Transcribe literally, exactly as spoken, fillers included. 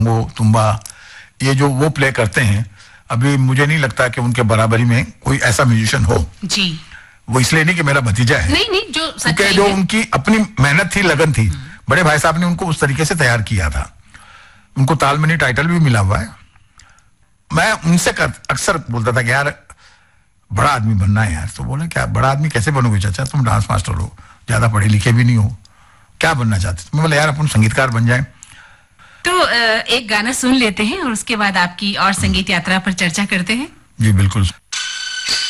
वो तुम्बा ये जो वो प्ले करते हैं, अभी मुझे नहीं लगता कि उनके बराबरी में कोई ऐसा म्यूजिशियन हो जी। वो इसलिए नहीं कि मेरा भतीजा है, नहीं नहीं जो सच्चाई जो है। उनकी अपनी मेहनत थी, लगन थी, बड़े भाई साहब ने उनको उस तरीके से तैयार किया था। उनको तालमनी टाइटल भी मिला हुआ है। मैं उनसे अक्सर बोलता था कि यार बड़ा आदमी बनना है यार। तो बोले क्या बड़ा आदमी कैसे बनोगे चाचा, तुम डांस मास्टर हो, ज्यादा पढ़े लिखे भी नहीं हो, क्या बनना चाहते? मैं बोला यार अपन संगीतकार बन जाए। तो एक गाना सुन लेते हैं और उसके बाद आपकी और संगीत यात्रा पर चर्चा करते हैं। जी बिल्कुल।